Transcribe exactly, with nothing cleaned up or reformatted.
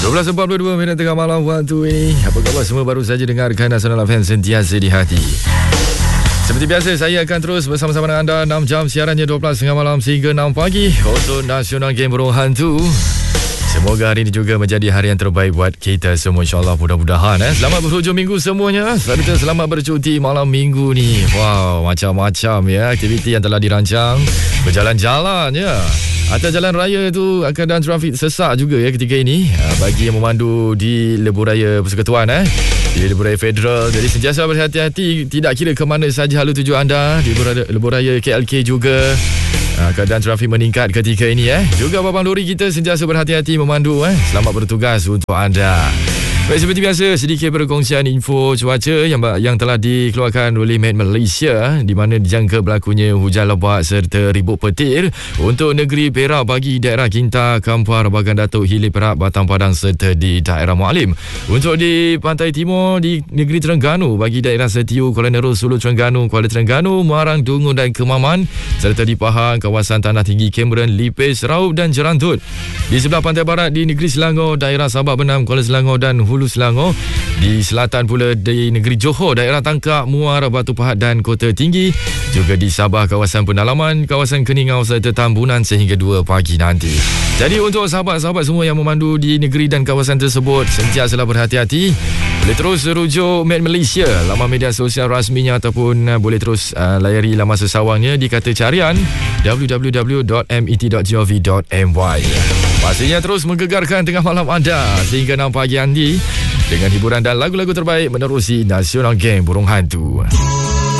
dua belas empat puluh dua minit tengah malam waktu ini. Apa khabar semua, baru saja dengarkan Nasional F M sentiasa di hati. Seperti biasa, saya akan terus bersama-sama dengan anda enam jam siarannya dua belas tengah malam sehingga enam pagi untuk Nasional Game Burung Hantu. Semoga hari ini juga menjadi hari yang terbaik buat kita semua, insyaAllah, mudah-mudahan eh. Selamat berhujung minggu semuanya, serta selamat bercuti malam minggu ni. Wow, macam-macam ya aktiviti yang telah dirancang, berjalan-jalan ya. Atas jalan raya tu keadaan trafik sesak juga ya ketika ini, bagi yang memandu di lebuh raya Persekutuan eh di lebuh raya federal. Jadi sentiasa berhati-hati, tidak kira ke mana saja halu tuju anda. Di lebuh raya K L K juga keadaan trafik meningkat ketika ini eh. Juga babang lori kita sentiasa berhati-hati memandu eh. Selamat bertugas untuk anda. Baik, seperti biasa, sedikit perkongsian info cuaca yang yang telah dikeluarkan oleh Met Malaysia, di mana dijangka berlakunya hujan lebat serta ribut petir untuk negeri Perak bagi daerah Kinta, Kampar, Bagan Datuk, Hilir Perak, Batang Padang serta di daerah Mualim. Untuk di pantai timur di negeri Terengganu bagi daerah Setiu, Kuala Nerul, Sulu, Terengganu, Kuala Terengganu, Muarang, Dungun dan Kemaman, serta di Pahang, kawasan Tanah Tinggi, Cameron, Lipis, Raub dan Jerantut. Di sebelah pantai barat di negeri Selangor, daerah Sabak Benam, Kuala Selangor dan Hulu Selangor. Di selatan pula di negeri Johor, daerah Tangkak, Muar, Batu Pahat dan Kota Tinggi. Juga di Sabah, kawasan Pendalaman, kawasan Keningau serta Tambunan sehingga dua pagi nanti. Jadi untuk sahabat-sahabat semua yang memandu di negeri dan kawasan tersebut, sentiasalah berhati-hati. Boleh terus rujuk Met Malaysia, laman media sosial rasminya, ataupun uh, boleh terus uh, layari laman sesawangnya di kata carian w w w dot met dot gov dot my. Pastinya terus menggegarkan tengah malam anda sehingga enam pagi nanti dengan hiburan dan lagu-lagu terbaik menerusi Nasional Game Burung Hantu.